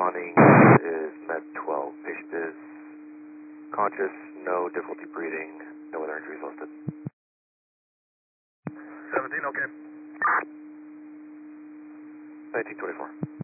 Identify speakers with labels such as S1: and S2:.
S1: responding is Med 12. Patient is conscious, no difficulty breathing, no other injuries listed.
S2: 17, okay.
S1: 1924.